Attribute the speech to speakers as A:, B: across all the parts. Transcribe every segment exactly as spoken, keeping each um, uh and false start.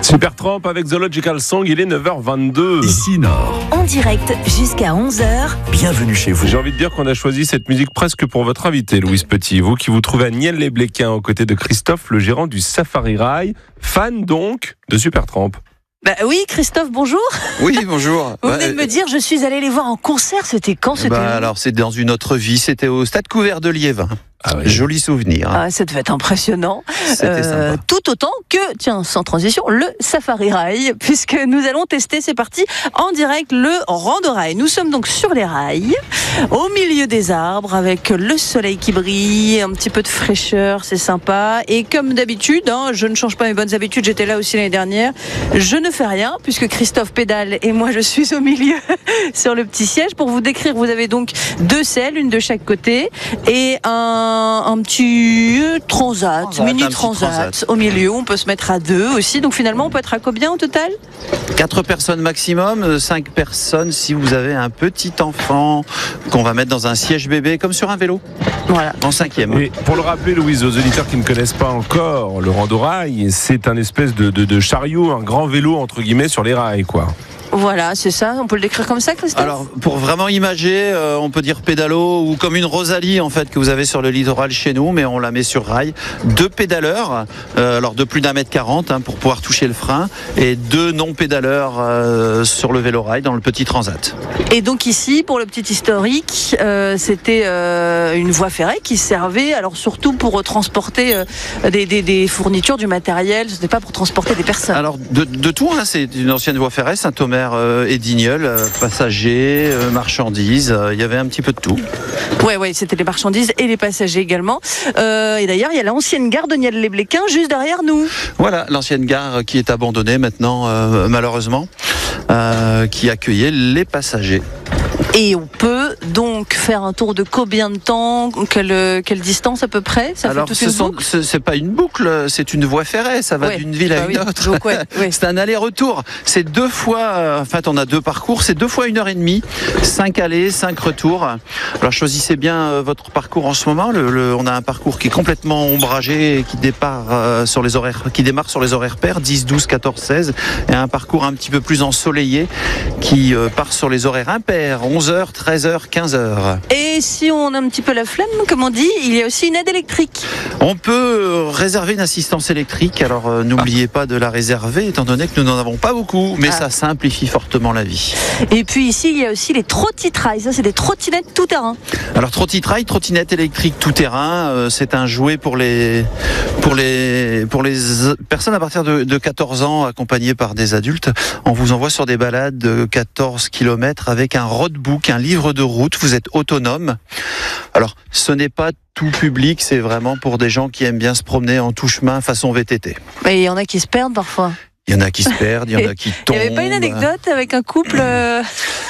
A: Supertramp avec The Logical Song, il est neuf heures vingt-deux.
B: Ici Nord.
C: En direct jusqu'à onze heures.
B: Bienvenue chez vous.
A: J'ai envie de dire qu'on a choisi cette musique presque pour votre invité, Louise Petit. Vous qui vous trouvez à Niel-les-Bléquins aux côtés de Christophe, le gérant du Safari Rail, fan donc de Supertramp.
D: Bah oui, Christophe, bonjour.
E: Oui, bonjour.
D: Vous
E: Ouais,
D: venez de me dire, je suis allé les voir en concert. C'était quand c'était
E: bah, alors, c'est dans une autre vie. C'était au Stade Couvert de Liévin.
A: Ah oui.
E: Joli souvenir.
D: Ah, ça devait être impressionnant.
E: C'était sympa.
D: Tout autant que, tiens, sans transition, le Safari Rail, puisque nous allons tester, c'est parti, en direct, le Rando Rail. Nous sommes donc sur les rails, au milieu des arbres, avec le soleil qui brille, un petit peu de fraîcheur, c'est sympa. Et comme d'habitude, hein, je ne change pas mes bonnes habitudes, j'étais là aussi l'année dernière, je ne fais rien, puisque Christophe pédale et moi je suis au milieu sur le petit siège. Pour vous décrire, vous avez donc deux selles, une de chaque côté, et un Un, un petit transat,
E: Transat,
D: mini
E: un petit
D: transat,
E: transat
D: au milieu. On peut se mettre à deux aussi. Donc finalement, on peut être à combien au total?
E: Quatre personnes maximum, cinq personnes si vous avez un petit enfant qu'on va mettre dans un siège bébé, comme sur un vélo,
D: Voilà.
E: en cinquième.
A: Et pour le rappeler, Louise, aux auditeurs qui ne connaissent pas encore le Rando Rail, c'est un espèce de, de, de chariot, un grand vélo entre guillemets sur les rails, quoi.
D: Voilà, c'est ça. On peut le décrire comme ça, Christophe?
E: Alors, pour vraiment imager, euh, on peut dire pédalo ou comme une Rosalie en fait que vous avez sur le littoral chez nous, mais on la met sur rail. Deux pédaleurs, euh, alors de plus d'un mètre quarante hein, pour pouvoir toucher le frein, et deux non pédaleurs euh, sur le vélo rail dans le petit transat.
D: Et donc ici, pour le petit historique, euh, c'était euh, une voie ferrée qui servait, alors surtout pour transporter euh, des, des, des fournitures, du matériel. Ce n'était pas pour transporter des personnes.
E: Alors de, de tout, hein, c'est une ancienne voie ferrée, Saint-Omer euh, et Digneul, euh, passagers, euh, marchandises, euh, il y avait un petit peu de tout.
D: Ouais, ouais, c'était les marchandises et les passagers également. Euh, et d'ailleurs, il y a l'ancienne gare de Niel-les-Bléquins juste derrière nous.
E: Voilà, l'ancienne gare qui est abandonnée maintenant, euh, malheureusement, euh, qui accueillait les passagers.
D: Et on peut donc faire un tour de combien de temps, quelle, quelle distance à peu près? Ça
E: Alors,
D: fait toute
E: ce
D: une
E: sont,
D: boucle.
E: ce, c'est pas une boucle, c'est une voie ferrée, ça va
D: Ouais.
E: d'une ville à
D: Bah
E: une
D: oui.
E: autre.
D: Donc, ouais, ouais.
E: C'est un aller-retour. C'est deux fois, euh, en fait, on a deux parcours, c'est deux fois une heure et demie, cinq allées, cinq retours. Alors, choisissez bien euh, votre parcours en ce moment. Le, le, on a un parcours qui est complètement ombragé et qui départ euh, sur les horaires, qui démarre sur les horaires pairs, dix, douze, quatorze, seize, et un parcours un petit peu plus ensoleillé qui euh, part sur les horaires impairs, onze heures, treize heures, quinze heures.
D: Et si on a un petit peu la flemme, comme on dit, il y a aussi une aide électrique.
E: On peut euh, réserver une assistance électrique, alors euh, n'oubliez pas de la réserver étant donné que nous n'en avons pas beaucoup, mais
D: Ah.
E: ça simplifie fortement la vie.
D: Et puis ici, il y a aussi les trottitrails. Ça, c'est des trottinettes tout terrain.
E: Alors trottitrail, trottinette électrique tout terrain, euh, c'est un jouet pour les pour les pour les personnes à partir de, de quatorze ans accompagnées par des adultes. On vous envoie sur des balades de quatorze kilomètres avec un roadbook, un livre de route. Vous êtes autonome. Alors ce n'est pas tout public, c'est vraiment pour des gens qui aiment bien se promener en tout chemin façon V T T.
D: Mais il y en a qui se perdent parfois.
E: Il y en a qui se perdent, il y en a qui
D: Il
E: tombent.
D: n'y avait pas une anecdote avec un couple euh,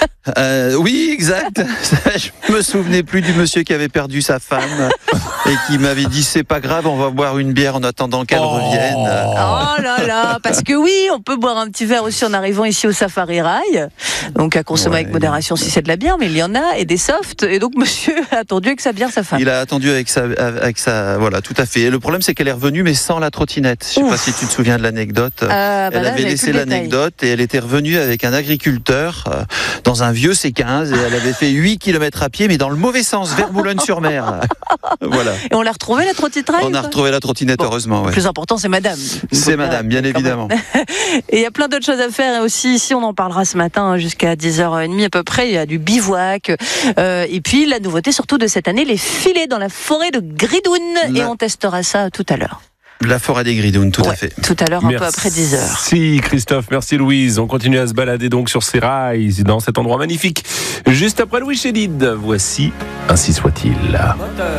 E: Euh, oui, exact. Je me souvenais plus du monsieur qui avait perdu sa femme et qui m'avait dit c'est pas grave, on va boire une bière en attendant qu'elle
A: Oh.
E: revienne.
D: Oh là là, parce que oui, on peut boire un petit verre aussi en arrivant ici au Safari Rail. Donc à consommer
E: Ouais.
D: avec modération si c'est de la bière, mais il y en a et des softs. Et donc monsieur a attendu avec sa bière sa femme.
E: Il a attendu avec sa, avec sa, voilà, tout à fait. Et le problème c'est qu'elle est revenue mais sans la trottinette. Je sais
D: Ouf.
E: pas si tu te souviens de l'anecdote.
D: Ah, bah
E: Elle
D: là,
E: avait
D: j'avais
E: laissé
D: plus le détail.
E: l'anecdote et elle était revenue avec un agriculteur euh, dans un vieux C quinze et elle avait fait huit kilomètres à pied mais dans le mauvais sens, vers Boulogne-sur-Mer. Voilà.
D: Et on l'a retrouvée la trottitrail
E: On
D: ou
E: a
D: pas
E: retrouvé la trottinette
D: Bon,
E: heureusement.
D: Le
E: Ouais.
D: plus important, c'est madame.
E: C'est madame, bien
D: Quand même.
E: évidemment.
D: Et il y a plein d'autres choses à faire aussi. Ici, on en parlera ce matin jusqu'à dix heures trente à peu près. Il y a du bivouac. Euh, et puis, la nouveauté surtout de cette année, les filets dans la forêt de Gridoun.
E: La-
D: Et on testera ça tout à l'heure.
E: La forêt des Gridounes, tout
D: Ouais,
E: à fait.
D: Tout à l'heure, un peu après dix heures.
A: Merci Christophe, merci Louise. On continue à se balader donc sur ces rails, dans cet endroit magnifique. Juste après Louis Chédid, voici Ainsi soit-il.